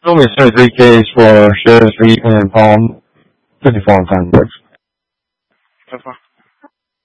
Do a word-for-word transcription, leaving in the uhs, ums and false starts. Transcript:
Show me seventy-three Ks for Sheridan Street and Palm, fifty-four on time, works. That's fine.